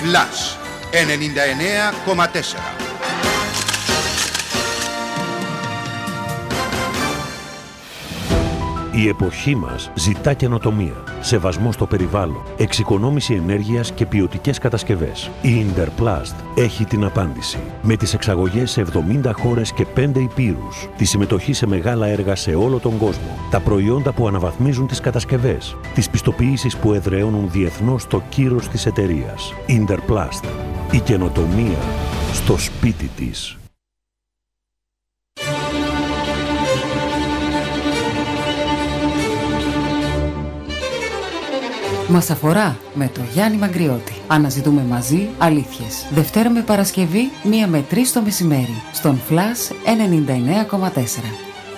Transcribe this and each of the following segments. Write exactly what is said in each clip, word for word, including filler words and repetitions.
Flash ενενήντα εννέα κόμμα τέσσερα. Η εποχή μας ζητά καινοτομία, σεβασμό στο περιβάλλον, εξοικονόμηση ενέργειας και ποιοτικές κατασκευές. Η Interplast έχει την απάντηση. Με τις εξαγωγές σε εβδομήντα χώρες και πέντε υπήρους, τη συμμετοχή σε μεγάλα έργα σε όλο τον κόσμο, τα προϊόντα που αναβαθμίζουν τις κατασκευές, τις πιστοποιήσεις που εδραιώνουν διεθνώς το κύρος της εταιρείας. Interplast. Η καινοτομία στο σπίτι της. Μας αφορά με το Γιάννη Μαγκριώτη. Αναζητούμε μαζί αλήθειες. Δευτέρα με Παρασκευή, μία με τρεις το μεσημέρι. Στον Flash ενενήντα εννέα κόμμα τέσσερα.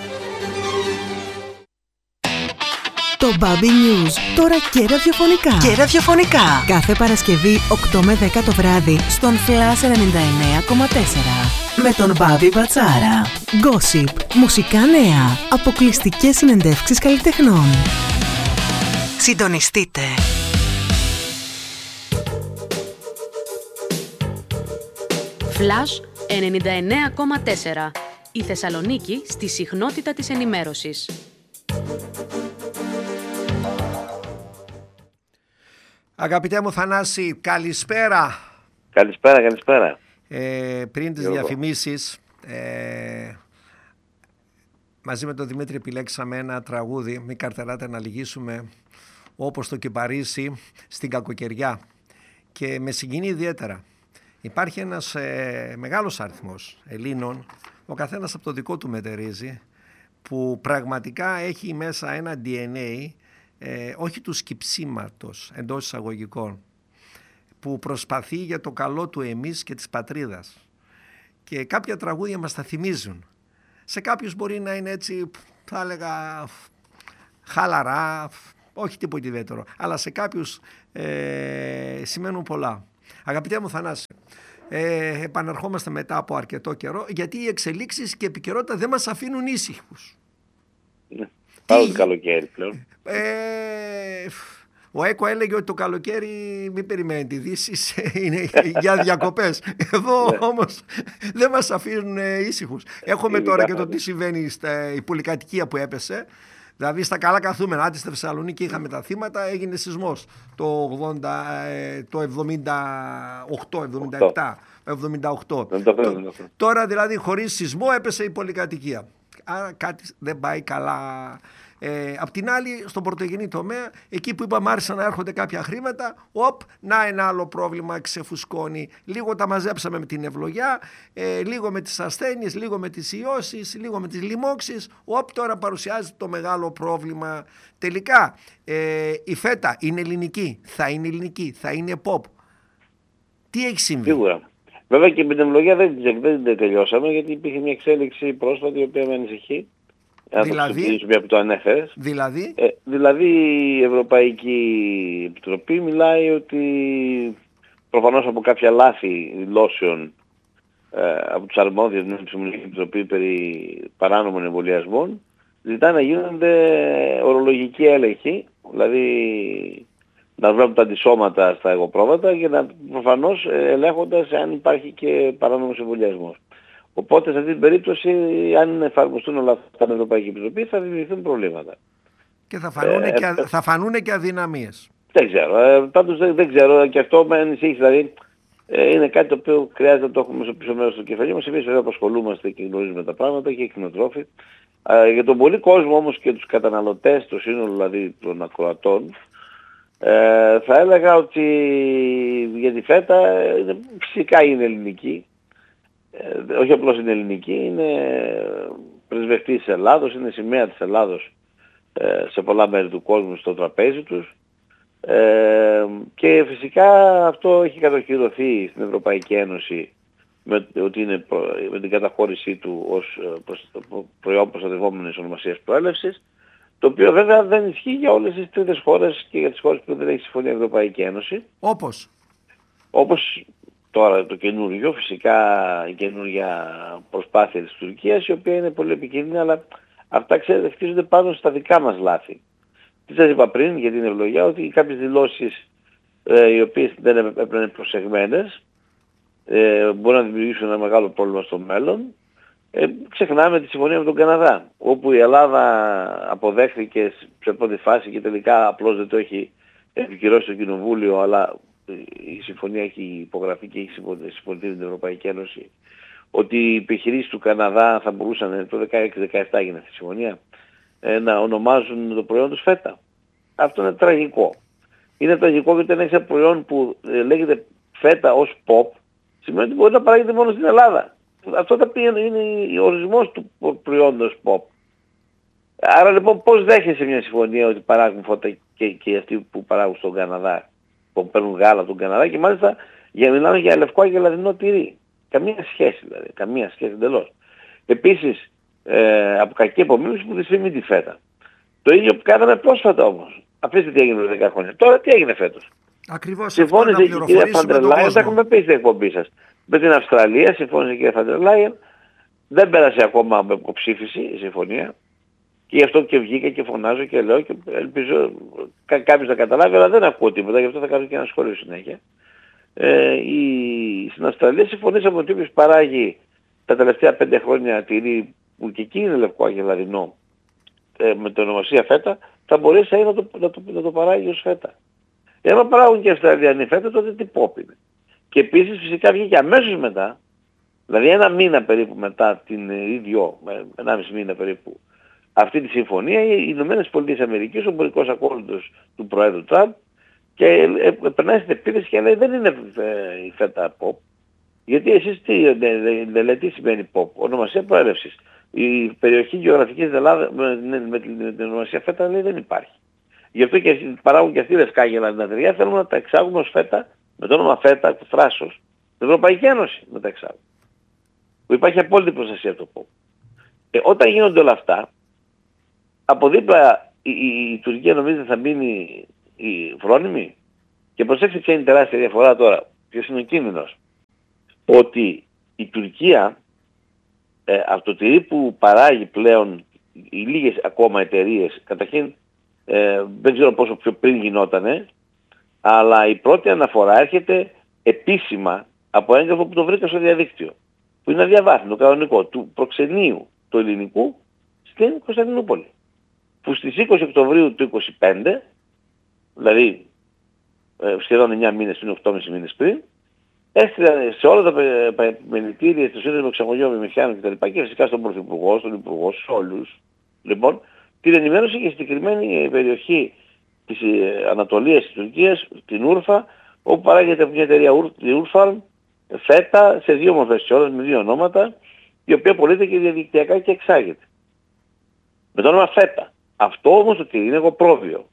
Το Bobby News, τώρα και ραδιοφωνικά. Και ραδιοφωνικά. Κάθε Παρασκευή οκτώ με δέκα το βράδυ στον Flash ενενήντα εννέα κόμμα τέσσερα. Με τον Μπάμπη Μπατσάρα. Gossip, μουσικά νέα, αποκλειστικές συνεντεύξεις καλλιτεχνών. Συντονιστείτε. Flash ενενήντα εννέα κόμμα τέσσερα. Η Θεσσαλονίκη στη συχνότητα της ενημέρωσης. Αγαπητέ μου Θανάση, καλησπέρα. Καλησπέρα, καλησπέρα. Ε, πριν τις διαφημίσεις, ε, μαζί με τον Δημήτρη επιλέξαμε ένα τραγούδι, «Μη καρτεράτε να λυγίσουμε», όπως το Κυπαρίσι στην κακοκαιριά, και με συγκινεί ιδιαίτερα. Υπάρχει ένας ε, μεγάλος αριθμός Ελλήνων, ο καθένας από το δικό του μετερίζει, που πραγματικά έχει μέσα ένα ντι εν έι, ε, όχι του σκυψίματος εντός εισαγωγικών, που προσπαθεί για το καλό του εμείς και της πατρίδας. Και κάποια τραγούδια μας τα θυμίζουν. Σε κάποιους μπορεί να είναι έτσι, θα έλεγα, χαλαρά, όχι τίποτα ιδιαίτερο, αλλά σε κάποιους ε, σημαίνουν πολλά. Αγαπητέ μου Θανάση, ε, επαναρχόμαστε μετά από αρκετό καιρό, γιατί οι εξελίξεις και η επικαιρότητα δεν μας αφήνουν ήσυχους. Ναι, πάω το καλοκαίρι πλέον. Ε, ο Έκο έλεγε ότι το καλοκαίρι μην περιμένετε ειδήσεις, είναι για διακοπές. Εδώ όμως δεν μας αφήνουν ήσυχους. Έχουμε τώρα και το τι συμβαίνει στην πολυκατοικία που έπεσε. Δηλαδή στα καλά καθούμενα, άντε στη Θεσσαλονίκη είχαμε τα θύματα, έγινε σεισμός το, ογδόντα, το εβδομήντα οκτώ, εβδομήντα επτά, εβδομήντα οκτώ. Τώρα δηλαδή χωρίς σεισμό έπεσε η πολυκατοικία. Άρα κάτι δεν πάει καλά. Ε, απ' την άλλη, στον πρωτογενή τομέα, εκεί που είπαμε άρχισαν να έρχονται κάποια χρήματα, οπ, να ένα άλλο πρόβλημα ξεφουσκώνει. Λίγο τα μαζέψαμε με την ευλογιά, ε, λίγο με τις ασθένειες, λίγο με τις ιώσεις, λίγο με τις λοιμώξεις. Οπ, τώρα παρουσιάζεται το μεγάλο πρόβλημα. Τελικά, ε, η φέτα είναι ελληνική, θα είναι ελληνική, θα είναι pop. Τι έχει συμβεί? Σίγουρα. Βέβαια και με την ευλογιά δεν, δεν, δεν τελειώσαμε, γιατί υπήρχε μια εξέλιξη πρόσφατη η οποία με ανησυχεί. Δηλαδή, το που το ανέφερες. Δηλαδή, ε, δηλαδή η Ευρωπαϊκή Επιτροπή μιλάει ότι προφανώς από κάποια λάθη δηλώσεων ε, από τους αρμόδιους με την Επιστημονική Επιτροπή περί παράνομων εμβολιασμών ζητά να γίνονται ορολογικοί έλεγχοι, δηλαδή να βλέπουν τα αντισώματα στα εγωπρόβατα και να προφανώς ελέγχοντας αν υπάρχει και παράνομος εμβολιασμός. Οπότε σε αυτή την περίπτωση, αν εφαρμοστούν όλα αυτά στην Ευρωπαϊκή Επιτροπή, θα δημιουργηθούν προβλήματα. Και θα φανούν, ε, και, ε, θα φανούν και αδυναμίες. Δεν ξέρω. Ε, πάντως δεν, δεν ξέρω, και αυτό με ανησύχει. Δηλαδή ε, είναι κάτι το οποίο χρειάζεται να το έχουμε στο πίσω μέρος του κεφαλιού μας. Εμείς βέβαια απασχολούμαστε και γνωρίζουμε τα πράγματα και οι κτηνοτρόφοι. Ε, για τον πολύ κόσμο όμως και τους καταναλωτές, το σύνολο δηλαδή των ακροατών, ε, θα έλεγα ότι για τη φέτα ε, φυσικά είναι ελληνική. Ε, όχι απλώς είναι ελληνική, είναι πρεσβευτής της Ελλάδος, είναι σημαία της Ελλάδος ε, σε πολλά μέρη του κόσμου στο τραπέζι τους ε, και φυσικά αυτό έχει κατοχυρωθεί στην Ευρωπαϊκή Ένωση με, ότι είναι προ, με την καταχώρησή του ως προ, προϊόν προστατευόμενης ονομασίας προέλευσης, το οποίο βέβαια δεν ισχύει για όλες τις τρίτες χώρες και για τις χώρες που δεν έχει συμφωνία η Ευρωπαϊκή Ένωση. Όπως? Όπως τώρα το καινούργιο, φυσικά η καινούργια προσπάθεια της Τουρκίας, η οποία είναι πολύ επικίνδυνη, αλλά αυτά ξέρετε χτίζονται πάνω στα δικά μας λάθη. Τι σας είπα πριν για την ευλογία, ότι κάποιες δηλώσεις ε, οι οποίες δεν έπρεπε προσεγμένες, ε, μπορεί να δημιουργήσουν ένα μεγάλο πρόβλημα στο μέλλον. Ε, ξεχνάμε τη συμφωνία με τον Καναδά, όπου η Ελλάδα αποδέχθηκε σε πρώτη φάση και τελικά απλώς δεν το έχει επικυρώσει το Κοινοβούλιο, αλλά η συμφωνία έχει υπογραφεί και έχει συμφωνηθεί με την Ευρωπαϊκή Ένωση, ότι οι επιχειρήσεις του Καναδά θα μπορούσαν, το δεκαέξι δεκαεπτά έγινε αυτή η συμφωνία, ε, να ονομάζουν το προϊόν τους φέτα. Αυτό είναι τραγικό. Είναι τραγικό γιατί αν έχεις ένα προϊόν που ε, λέγεται φέτα ως pop, σημαίνει ότι μπορεί να παράγεται μόνο στην Ελλάδα. Αυτό θα πει είναι ο ορισμός του προϊόντος pop. Άρα λοιπόν πώς δέχεσαι μια συμφωνία ότι παράγουν φώτα και, και αυτοί που παράγουν στον Καναδά, που παίρνουν γάλα από τον Καναδά και μάλιστα για μιλάμε για λευκό και λαδινό τυρί. Καμία σχέση δηλαδή, καμία σχέση εντελώς. Επίσης ε, από κακή απομίμηση που δυσφημεί τη φέτα. Το ίδιο που κάναμε πρόσφατα όμως. Αφήστε τι έγινε δέκα χρόνια. Τώρα τι έγινε φέτος. Ακριβώς. Συμφώνησε η κυρία Φαντερ Λάιεν, τα έχουμε πει στην εκπομπή σας. Με την Αυστραλία συμφώνησε η κυρία Φαντερ Λάιεν. Δεν πέρασε ακόμα με υποψήφιση η συμφωνία. Και γι' αυτό και βγήκα και φωνάζω και λέω και ελπίζω κα, κάποιος να καταλάβει, αλλά δεν ακούω τίποτα, γι' αυτό θα κάνω και ένα σχόλιο συνέχεια. Ε, η, στην Αυστραλία συμφωνήσαμε ότι όποιος παράγει τα τελευταία πέντε χρόνια τυρί, που και εκεί είναι λευκό και λαδινό, ε, με την ονομασία φέτα, θα μπορέσει να το, να το, να το παράγει ως φέτα. Εάν αν παράγουν και Αυστραλιανή φέτα, τότε τι pop είναι. Και επίσης φυσικά βγήκε αμέσως μετά, δηλαδή ένα μήνα περίπου μετά την ίδιο, ενάμιση μήνα περίπου, αυτή τη συμφωνία, οι Ηνωμένες Πολιτείες Αμερικής, ο εμπορικός ακόλουθος του Προέδρου Τραμπ, και περνάει στην επίθεση και λέει δεν είναι η φέτα pop. Γιατί εσείς τι, δεν λέτε τι σημαίνει pop, ονομασία προέλευσης. Η περιοχή γεωγραφική της Ελλάδας με την ονομασία φέτα λέει δεν υπάρχει. Γι' αυτό και παράγουν και αυτοί λευκά γελαδινά τυριά, θέλουμε να τα εξάγουμε ως φέτα, με το όνομα φέτα, του θράσος, την Ευρωπαϊκή Ένωση να τα εξάγουμε. Που υπάρχει απόλυτη προστασία από το pop. Ε, όταν γίνονται όλα αυτά, από δίπλα η, η, η Τουρκία νομίζετε θα μείνει η φρόνιμη. Και προσέξτε ποια είναι η τεράστια διαφορά τώρα, ποιος είναι ο κίνδυνος. Ότι η Τουρκία, ε, από το τυρί που παράγει πλέον οι λίγες ακόμα εταιρείες, καταρχήν ε, δεν ξέρω πόσο πιο πριν γινότανε, αλλά η πρώτη αναφορά έρχεται επίσημα από έγγραφο που το βρήκα στο διαδίκτυο, που είναι αδιαβάθμιο, κανονικό, του προξενείου του ελληνικού στην Κωνσταντινούπολη, που στις είκοσι Οκτωβρίου του είκοσι πέντε, δηλαδή ε, σχεδόν εννιά μήνες πριν, οκτώ και μισό μήνες πριν, έστειλαν σε όλα τα επιμελητήρια, στο Σύνδεσμο Εξαγωγών Βιομηχανιών κτλ. Και φυσικά στον Πρωθυπουργό, στον Υπουργό, σε όλους, λοιπόν, την ενημέρωση για συγκεκριμένη περιοχή της Ανατολίας της Τουρκίας, την Ούρφα, όπου παράγεται από μια εταιρεία Urfarm, φέτα σε δύο μορφές κιόλας, με δύο ονόματα, η οποία πωλείται και διαδικτυακά και εξάγεται. Με το όνομα φέτα. Αυτό όμως ότι είναι εγωπρόβιο.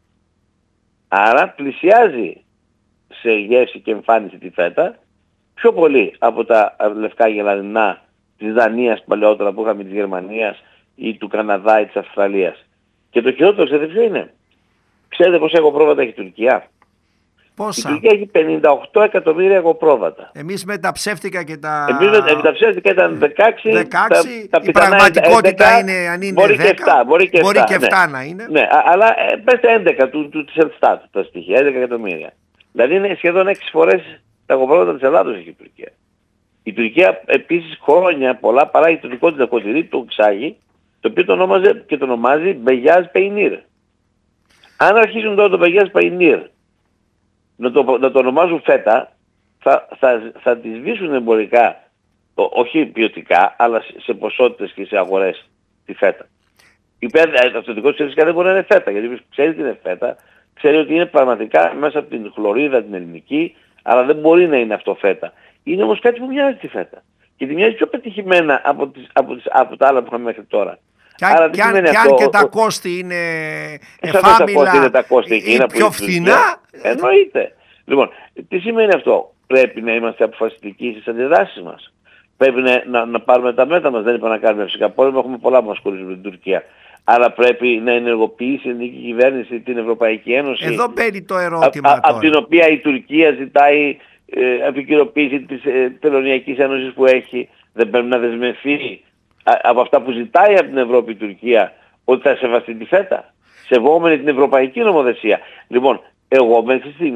Άρα πλησιάζει σε γεύση και εμφάνιση τη φέτα πιο πολύ από τα λευκά γελαδινά της Δανίας παλαιότερα που είχαμε, της Γερμανίας ή του Καναδά ή της Αυστραλίας. Και το χειρότερο ξέρετε ποιο είναι. Ξέρετε πόσα εγωπρόβατα έχει η Τουρκία? Πόσα? Η Τουρκία έχει πενήντα οκτώ εκατομμύρια εγωπρόβατα. Εμείς με τα ψεύτικα και τα... Εμείς με τα ψεύτικα ήταν δεκαέξι. δεκαέξι τα, τα η πραγματικότητα έντεκα, είναι, αν είναι μπορεί δέκα, και επτά. Μπορεί και μπορεί επτά, και επτά ναι. να είναι. Ναι, αλλά ε, πέστε έντεκα του, του, της Ελστάτ τα στοιχεία, έντεκα εκατομμύρια. Δηλαδή είναι σχεδόν έξι φορές τα εγωπρόβατα της Ελλάδος έχει η Τουρκία. Η Τουρκία επίσης χρόνια πολλά παράγει το δικό της δακοτηρί, το εξάγει, το οποίο το ονόμαζε και το ονομάζει Μπεγιάζ Πεϊνίρ. Αν αρχίσουν τώρα το Μπεγιάζ Πεϊνίρ να το, να το ονομάζουν φέτα, θα, θα, θα τη σβήσουν εμπορικά, το, όχι ποιοτικά, αλλά σε ποσότητες και σε αγορές τη φέτα. Η φέτα, το δικό της φυσικά δεν μπορεί να είναι φέτα, γιατί ξέρει τι είναι φέτα, ξέρει ότι είναι πραγματικά μέσα από την χλωρίδα την ελληνική, αλλά δεν μπορεί να είναι αυτό φέτα. Είναι όμως κάτι που μοιάζει τη φέτα. Και τη μοιάζει πιο πετυχημένα από, τις, από, τις, από τα άλλα που είχαμε μέχρι τώρα. Και αν, και αν, και αν και τα κόστη είναι εφάμιλα είναι τα κόστη ή πιο φθηνά. Εννοείται. Λοιπόν, τι σημαίνει αυτό? Πρέπει να είμαστε αποφασιστικοί στις αντιδράσεις μας. Πρέπει να, να, να πάρουμε τα μέτρα μας. Δεν είπα να κάνουμε φυσικά πόλεμο, έχουμε πολλά που μας χωρίζουν με την Τουρκία. Αλλά πρέπει να ενεργοποιήσει η ελληνική κυβέρνηση την Ευρωπαϊκή Ένωση. Εδώ μπαίνει το ερώτημα α, α, τώρα. Από την οποία η Τουρκία ζητάει ε, επικαιροποίηση της ε, Τελωνειακής Ένωσης που έχει. Δεν πρέπει να δεσμευθεί α, από αυτά που ζητάει από την Ευρώπη η Τουρκία ότι θα σεβαστεί τη φέτα, σεβόμενη την ευρωπαϊκή νομοθεσία. Λοιπόν, εγώ μέχρι στιγμής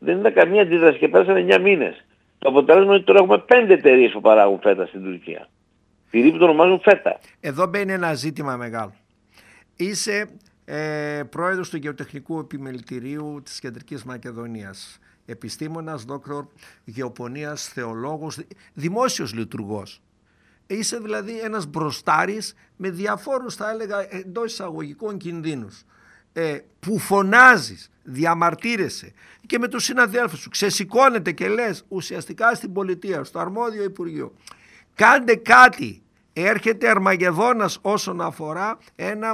δεν είδα καμία αντίδραση και πέρασαν εννιά μήνες. Το αποτέλεσμα είναι ότι τώρα έχουμε πέντε εταιρείες που παράγουν φέτα στην Τουρκία. Τυρί που το ονομάζουν φέτα. Εδώ μπαίνει ένα ζήτημα μεγάλο. Είσαι ε, πρόεδρος του Γεωτεχνικού Επιμελητηρίου της Κεντρικής Μακεδονίας. Επιστήμονας, δόκτωρ γεωπονίας, θεολόγος, δημόσιος λειτουργός. Είσαι δηλαδή ένας μπροστάρης με διαφόρους, θα έλεγα, εντός εισαγωγικών κινδύνους. Ε, που φωνάζεις, διαμαρτύρεσαι και με τους συναδέλφους σου ξεσηκώνεται και λες ουσιαστικά στην πολιτεία, στο αρμόδιο Υπουργείο, κάντε κάτι, έρχεται Αρμαγεδόνας όσον αφορά ένα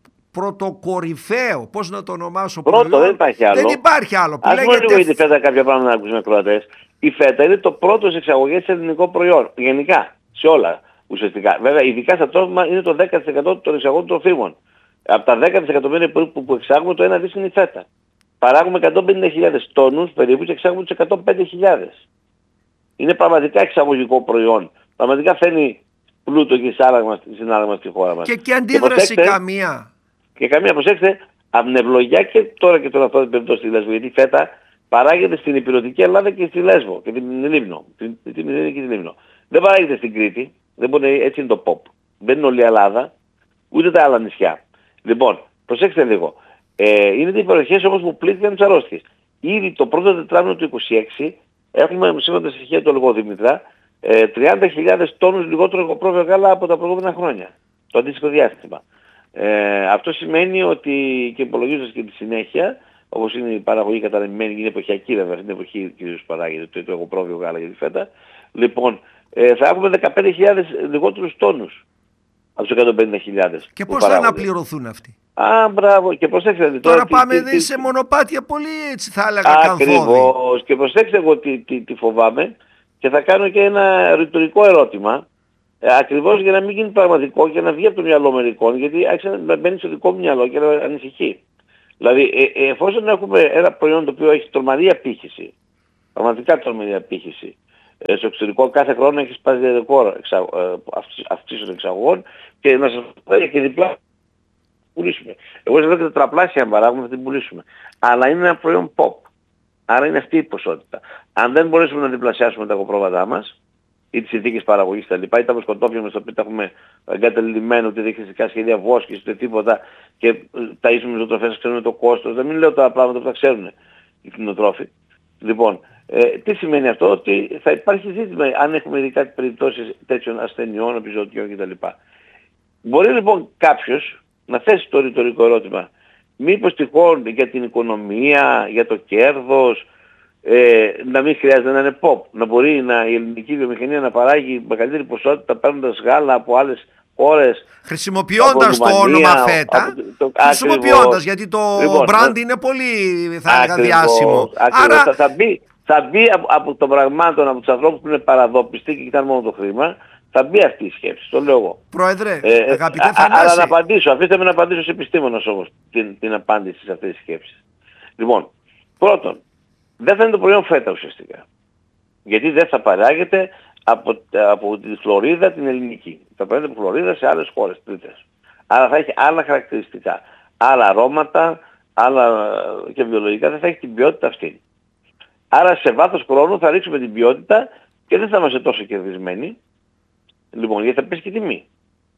πρωτοκορυφαίο, πώς να το ονομάσω, πρώτο, προϊόν. δεν υπάρχει άλλο. Δεν υπάρχει άλλο. Ας λέγεται... πούμε λίγο η φέτα κάποια πράγματα να ακούσουμε ακροατές. Η φέτα είναι το πρώτο σε εξαγωγές σε ελληνικό προϊόν, γενικά, σε όλα ουσιαστικά. Βέβαια, ειδικά στα τρόφιμα είναι το δέκα τοις εκατό των εισαγωγών τροφίμων. Από τα δέκα δισεκατομμύρια που, που εξάγουμε, το ένα δις είναι η φέτα. Παράγουμε εκατόν πενήντα χιλιάδες τόνους περίπου και εξάγουμε τους εκατόν πέντε χιλιάδες. Είναι πραγματικά εξαγωγικό προϊόν. Πραγματικά φέρνει πλούτο και συνάλλαγμα στη χώρα μας. Και, και αντίδραση και καμία. Και καμία, προσέξτε, από την ευλογιά και τώρα και τώρα αυτό την περιπτώσει στη Λέσβο. Γιατί η φέτα παράγεται στην υπηρετική Ελλάδα και στη Λέσβο και την Λίμνο. Την, την, την, την, την Λίμνο. Δεν παράγεται στην Κρήτη. Δεν μπορεί, έτσι είναι το pop. Δεν είναι όλη η Ελλάδα, ούτε τα άλλα νησιά. Λοιπόν, προσέξτε λίγο. Ε, είναι οι περιοχές όμως που πλήθηκαν τις αρρώστιες. Ήδη το πρώτο τετράμινο του είκοσι έξι έχουμε, σύμφωνα με τα στοιχεία του Λογοδημητρά, ε, τριάντα χιλιάδες τόνους λιγότερο εγωπρόβιο γάλα από τα προηγούμενα χρόνια. Το αντίστοιχο διάστημα. Ε, αυτό σημαίνει ότι και υπολογίζοντας και τη συνέχεια, όπως είναι η παραγωγή κατανεμημένη, είναι εποχιακή βέβαια, αυτή την εποχή κυρίως παράγεται το εγωπρόβιο γάλα για τη φέτα. Λοιπόν, ε, θα έχουμε δεκαπέντε χιλιάδες λιγότερους τόνους από τους εκατόν πενήντα χιλιάδες. Και πώς θα αναπληρωθούν αυτοί? Α, μπράβο. Και προσέξτε. Τώρα, τώρα πάμε τι, τι, σε μονοπάτια πολύ, έτσι θα έλεγα, καθόδη. Ακριβώς. Και προσέξτε εγώ τι, τι, τι φοβάμαι και θα κάνω και ένα ρητορικό ερώτημα. Ε, ακριβώς για να μην γίνει πραγματικό και να βγει από το μυαλό μερικών, γιατί άρχισε να μπαίνει στο δικό μου μυαλό και να ανησυχεί. Δηλαδή, ε, ε, εφόσον έχουμε ένα προϊόν το οποίο έχει τρομερή απήχηση, πραγματικά τρομερή απήχηση, ε, στο εξωτερικό κάθε χρόνο έχει σπάσει ρεκόρ αυξήσεων εξαγωγών και να σας πω και διπλά πουλήσουμε. Εγώ σας λέω και τετραπλάσια αν παράγουμε θα την πουλήσουμε. Αλλά είναι ένα προϊόν pop. Άρα είναι αυτή η ποσότητα. Αν δεν μπορέσουμε να διπλασιάσουμε τα εγωπρόβατά μας, ή τις συνθήκες παραγωγής κτλ. Ή τα βοσκοτόπια μας τα οποία τα έχουμε εγκαταλειμμένο, ούτε διαχειριστικά σχέδια βόσκης, ούτε τίποτα και ταΐσουμε με ζωοτροφές, ξέρουμε το κόστος. Δεν μην λέω τα πράγματα που τα ξέρουν οι κτηνοτρόφοι. Λοιπόν, ε, τι σημαίνει αυτό? Ότι θα υπάρχει ζήτημα αν έχουμε ειδικά περιπτώσεις τέτοιων ασθενειών, επιζωτιών κτλ. Μπορεί λοιπόν κάποιος να θέσει το ρητορικό ερώτημα, μήπως τυχόν για την οικονομία, για το κέρδος, ε, να μην χρειάζεται να είναι pop, να μπορεί να, η ελληνική βιομηχανία να παράγει μεγαλύτερη ποσότητα παίρνοντας γάλα από άλλες χώρες. Χρησιμοποιώντας το όνομα φέτα, το, χρησιμοποιώντας, γιατί το λοιπόν, brand είναι πολύ, θα έλεγα, διάσημο. Άρα θα, θα μπει, θα μπει από, από των πραγμάτων, από τους ανθρώπους που είναι παραδόπιστοι και κοιτάνε μόνο το χρήμα, θα μπει αυτή η σκέψη, το λέω εγώ. Πρόεδρε, ε, αγαπητέ Θανάση. Αλλά να απαντήσω, αφήστε με να απαντήσω σε επιστήμονας όμως την, την απάντηση σε αυτές τις σκέψεις. Λοιπόν, πρώτον, δεν θα είναι το προϊόν φέτα ουσιαστικά. Γιατί δεν θα παράγεται από, από τη Φλωρίδα την ελληνική. Θα παράγεται από Φλωρίδα σε άλλες χώρες τρίτες. Άρα θα έχει άλλα χαρακτηριστικά, άλλα αρώματα, άλλα και βιολογικά, δεν θα έχει την ποιότητα αυτή. Άρα σε βάθος χρόνου θα ρίξουμε την ποιότητα και δεν θα είμαστε τόσο κερδισμένοι. Λοιπόν, γιατί θα πέσει και τιμή.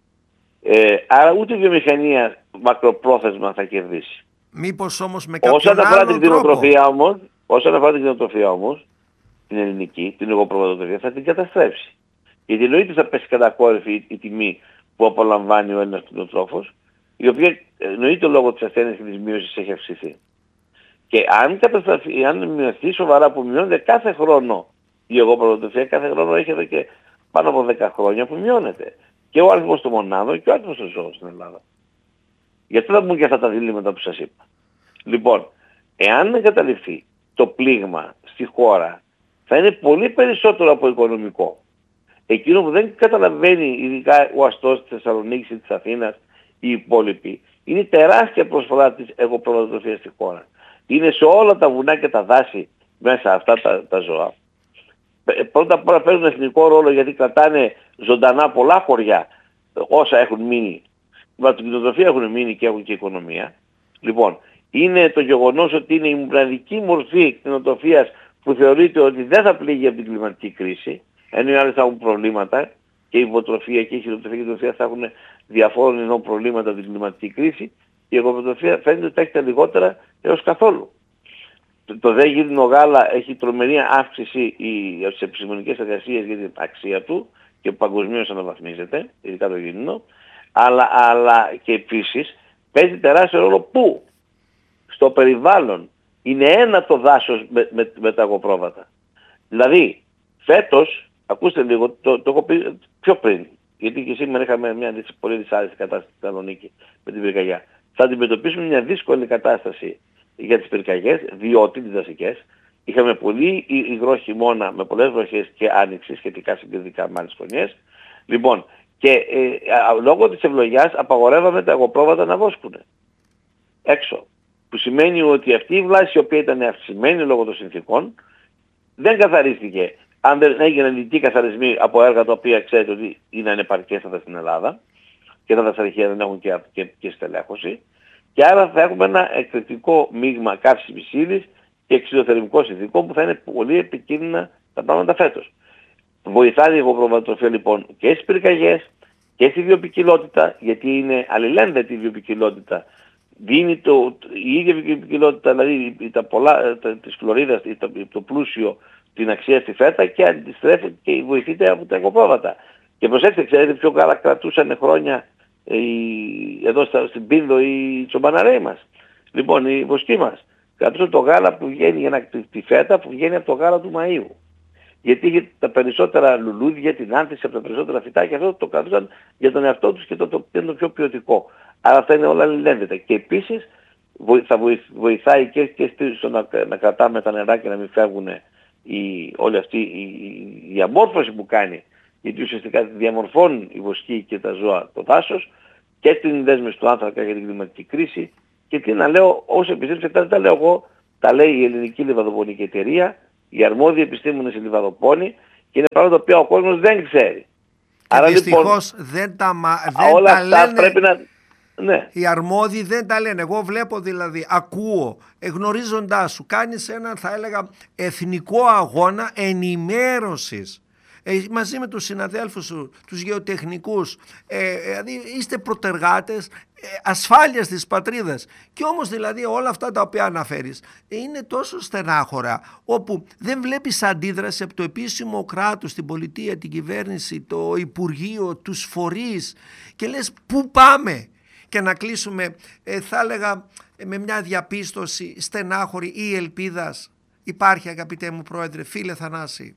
Ε, άρα ούτε η βιομηχανία μακροπρόθεσμα θα κερδίσει. Μήπως όμως με κάποιον όσον αφορά άλλο την τρόπο. κτηνοτροφία όμως, όσον αφορά την κτηνοτροφία όμως, την ελληνική, την εγωπροβατοτροφία, θα την καταστρέψει. Γιατί εννοείται θα πέσει κατακόρυφη η, η τιμή που απολαμβάνει ο Έλληνας κτηνοτρόφος, η οποία εννοείται λόγω της ασθένειας και της μείωσης έχει αυξηθεί. Και αν καταστραφεί, αν μειωθεί σοβαρά που μειώνεται κάθε χρόνο η εγωπροβατοτροφία, κάθε χρόνο έχει εδώ και πάνω από δέκα χρόνια που μειώνεται. Και ο αριθμός των μονάδων και ο αριθμός των ζώων στην Ελλάδα. Γι' αυτό θα μπουν και αυτά τα διλήμματα που σας είπα. Λοιπόν, εάν εγκαταλειφθεί το πλήγμα στη χώρα, θα είναι πολύ περισσότερο από οικονομικό. Εκείνο που δεν καταλαβαίνει ειδικά ο αστός της Θεσσαλονίκης ή της Αθήνας ή οι υπόλοιποι, είναι η τεράστια προσφορά της εγωπροβατοτροφίας στη χώρα. Είναι σε όλα τα βουνά και τα δάση μέσα αυτά τα, τα ζώα. Πρώτα απ' όλα παίζουν εθνικό ρόλο γιατί κρατάνε ζωντανά πολλά χωριά όσα έχουν μείνει. Με την κτηνοτροφία έχουν μείνει και έχουν και οικονομία. Λοιπόν, είναι το γεγονός ότι είναι η μοναδική μορφή κτηνοτροφίας που θεωρείται ότι δεν θα πληγεί από την κλιματική κρίση, ενώ οι άλλες θα έχουν προβλήματα, και η υποτροφία και η χειροτροφία και η κτηνοτροφία θα έχουν διαφόρων ειδών προβλήματα από την κλιματική κρίση, η εγωπετροφία φαίνεται ότι θα έχει τα λιγότερα έως καθόλου. Το, το δε γύρινο γάλα έχει τρομερή αύξηση στις επιστημονικές εργασίες για την αξία του και παγκοσμίως αναβαθμίζεται, ειδικά το γύρινο, αλλά, αλλά και επίσης παίζει τεράστιο ρόλο πού? Στο περιβάλλον. Είναι ένα το δάσος με, με, με τα αγοπρόβατα. Δηλαδή, φέτος, ακούστε λίγο, το, το έχω πει πιο πριν, γιατί και σήμερα είχαμε μια πολύ δυσάρεστη κατάσταση στη Θεσσαλονίκη με την πυρκαγιά. Θα αντιμετωπίσουμε μια δύσκολη κατάσταση για τις πυρκαγιές, διότι τις δασικές είχαμε πολύ υγρό χειμώνα με πολλές βροχές και άνοιξη, σχετικά συγκριτικά μάλιστα χρονιές. Λοιπόν, και ε, λόγω της ευλογιάς απαγορεύαμε τα αγοπρόβατα να βόσκουν έξω. Που σημαίνει ότι αυτή η βλάση η οποία ήταν αυξημένη λόγω των συνθήκων δεν καθαρίστηκε. Αν δεν έγιναν ειδικοί καθαρισμοί από έργα τα οποία ξέρετε ότι είναι ανεπαρκέστατα στην Ελλάδα και τα δασαρχεία δεν έχουν και, και, και στελέχωση, και άρα θα έχουμε ένα εκρηκτικό μείγμα καύσιμης ύλης και εξιδοθερμικών συνθήκων που θα είναι πολύ επικίνδυνα τα πράγματα φέτος. Βοηθάει η εγωπροβατοτροφία λοιπόν και στις πυρκαγιές και στη βιοποικιλότητα, γιατί είναι αλληλένδετη η βιοποικιλότητα. Δίνει το, η ίδια βιοποικιλότητα, δηλαδή τα πολλά, τα, της φλωρίδας, το, το πλούσιο, την αξία στη φέτα, και αντιστρέφεται και βοηθείται από τα εγωπρόβατα. Και προσέξτε, ξέρετε ποιο γάλα κρατούσαν χρόνια οι, εδώ στα, στην Πίνδο οι τσομπαναρέοι μας. Λοιπόν, οι βοσκοί μας κρατούσαν το γάλα που βγαίνει για να, τη φέτα που βγαίνει από το γάλα του Μαΐου. Γιατί είχε τα περισσότερα λουλούδια, την άνθηση από τα περισσότερα φυτά, και αυτό το κρατούσαν για τον εαυτό τους και το, το, το, το πιο ποιοτικό. Άρα αυτά είναι όλα αλληλένδετα. Και επίσης θα βοηθάει και, και στο να, να κρατάμε τα νερά και να μην φεύγουν η, όλη αυτή η, η διαμόρφωση που κάνει, γιατί ουσιαστικά διαμορφώνουν οι βοσκοί και τα ζώα το δάσος, και την δέσμευση του άνθρακα για την κλιματική κρίση. Και τι να λέω, όσο επιστήμονες, δεν τα λέω εγώ, τα λέει η Ελληνική Λιβαδοπονική Εταιρεία, οι αρμόδιοι επιστήμονες στη Λιβαδοπόνη, και είναι πράγματα τα οποία ο κόσμος δεν ξέρει. Άρα δυστυχώς λοιπόν, δεν τα, δεν όλα τα αυτά λένε. Πρέπει να... Ναι. Οι αρμόδιοι δεν τα λένε. Εγώ βλέπω, δηλαδή, ακούω, εγνωρίζοντάς σου, κάνεις έναν, θα έλεγα, εθνικό αγώνα ενημέρωσης. Ε, μαζί με τους συναδέλφους σου, τους γεωτεχνικούς, ε, δηλαδή είστε προτεργάτες ε, ασφάλειας της πατρίδας. Και όμως δηλαδή όλα αυτά τα οποία αναφέρεις είναι τόσο στενάχωρα, όπου δεν βλέπεις αντίδραση από το επίσημο κράτος, την πολιτεία, την κυβέρνηση, το Υπουργείο, τους φορείς, και λες πού πάμε? Και να κλείσουμε, ε, θα έλεγα, με μια διαπίστωση στενάχωρη ή ελπίδας. Υπάρχει, αγαπητέ μου πρόεδρε, φίλε Θανάση?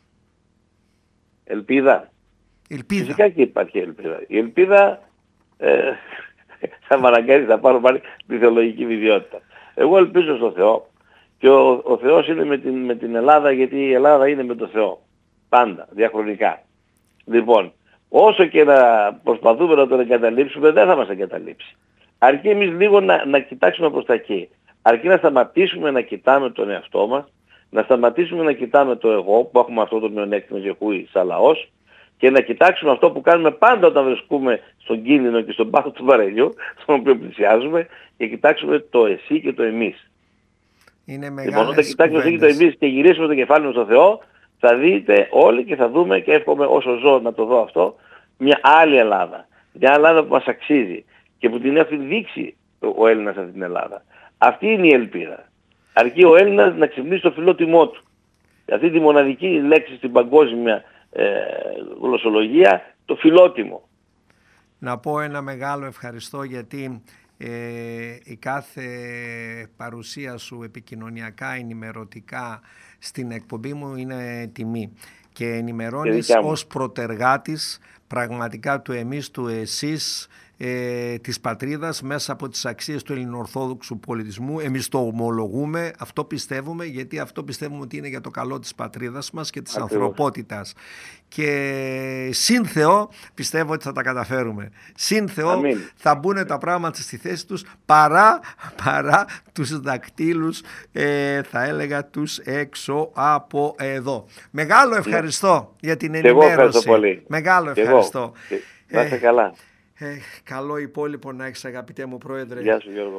Ελπίδα. Ελπίδα. Φυσικά και υπάρχει ελπίδα. Η ελπίδα ε, θα με αναγκάζει να πάρω πάλι τη θεολογική ιδιότητα. Εγώ ελπίζω στο Θεό, και ο, ο Θεός είναι με την, με την Ελλάδα, γιατί η Ελλάδα είναι με τον Θεό. Πάντα, διαχρονικά. Λοιπόν, όσο και να προσπαθούμε να τον εγκαταλείψουμε, δεν θα μας εγκαταλείψει. Αρκεί εμείς λίγο να, να κοιτάξουμε προς τα εκεί. Αρκεί να σταματήσουμε να κοιτάμε τον εαυτό μας, να σταματήσουμε να κοιτάμε το εγώ, που έχουμε αυτό το μειονέκτημα γεχούι σαν λαός, και να κοιτάξουμε αυτό που κάνουμε πάντα όταν βρισκούμε στον κίνδυνο και στον πάθο του βαρελιού, στον οποίο πλησιάζουμε, και κοιτάξουμε το εσύ και το εμείς. Είναι μεγάλες λοιπόν, όταν κοιτάξουμε το εσύ και το εμείς και γυρίσουμε το κεφάλι μας στο Θεό, θα δείτε όλοι και θα δούμε, και εύχομαι όσο ζω να το δω αυτό, μια άλλη Ελλάδα. Μια Ελλάδα που μας αξίζει και που την έχει δείξει ο Έλληνας αυτή την Ελλάδα. Αυτή είναι η ελπίδα. Αρκεί ο Έλληνας να ξυπνήσει το φιλότιμό του. Αυτή τη μοναδική λέξη στην παγκόσμια ε, γλωσσολογία, το φιλότιμο. Να πω ένα μεγάλο ευχαριστώ, γιατί ε, η κάθε παρουσία σου επικοινωνιακά, ενημερωτικά στην εκπομπή μου είναι τιμή, και ενημερώνεις ως προτεργάτης πραγματικά του εμείς, του εσείς, ε, της πατρίδας, μέσα από τις αξίες του ελληνοορθόδοξου πολιτισμού. Εμείς το ομολογούμε, αυτό πιστεύουμε, γιατί αυτό πιστεύουμε ότι είναι για το καλό της πατρίδας μας και της Ακριβώς. ανθρωπότητας. Και συν Θεό πιστεύω ότι θα τα καταφέρουμε. Συν Θεό Αμήν. Θα μπουν τα πράγματα στη θέση τους, παρά, παρά τους δακτύλους, ε, θα έλεγα, τους έξω από εδώ. Μεγάλο ευχαριστώ yeah. για την ενημέρωση. Εγώ ευχαριστώ πολύ. Μεγάλο ευχαριστώ. Να είστε καλά. Ε, καλό υπόλοιπο να έχεις, αγαπητέ μου πρόεδρε. Γεια σου, Γιώργο μου.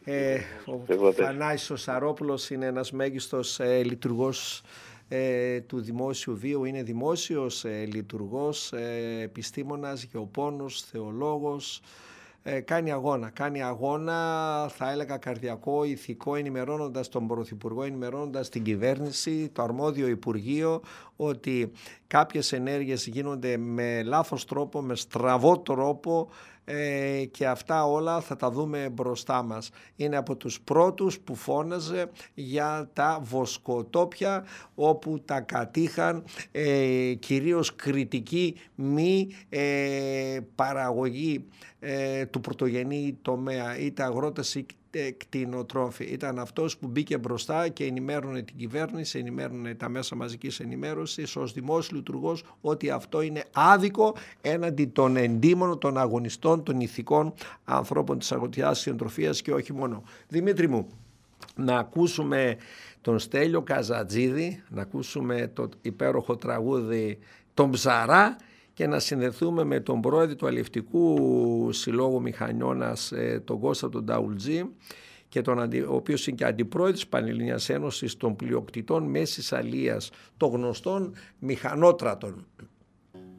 Ε, ο Θανάσης Σαρόπουλος είναι ένας μέγιστος ε, λειτουργός ε, του δημόσιου βίου. Είναι δημόσιος ε, λειτουργός, ε, επιστήμονας, γεωπόνος, θεολόγος. Ε, κάνει αγώνα, κάνει αγώνα θα έλεγα καρδιακό, ηθικό, ενημερώνοντας τον Πρωθυπουργό, ενημερώνοντας την κυβέρνηση, το αρμόδιο Υπουργείο, ότι κάποιες ενέργειες γίνονται με λάθος τρόπο, με στραβό τρόπο, ε, και αυτά όλα θα τα δούμε μπροστά μας. Είναι από τους πρώτους που φώναζε για τα βοσκοτόπια, όπου τα κατήχαν ε, κυρίως κριτική μη ε, παραγωγή ε, του πρωτογενή τομέα, είτε αγρότες είτε κτηνοτρόφοι. Ήταν αυτός που μπήκε μπροστά και ενημέρωνε την κυβέρνηση, ενημέρωνε τα μέσα μαζικής ενημέρωσης ως δημόσιος λειτουργός ότι αυτό είναι άδικο έναντι των εντύμων, των αγωνιστών, των ηθικών ανθρώπων της αγροτιάς κτηνοτροφίας και όχι μόνο. Δημήτρη μου, να ακούσουμε τον Στέλιο Καζατζίδη, να ακούσουμε το υπέροχο τραγούδι «Τον Ψαρά» και να συνδεθούμε με τον πρόεδρο του Αλλιευτικού Συλλόγου Μηχανιώνας, τον Κώστα τον Ταουλτζή, και τον, ο οποίος είναι και αντιπρόεδρος της Πανελληνίας Ένωσης των Πλειοκτητών Μέσης Αλίας, των γνωστών μηχανότρατων.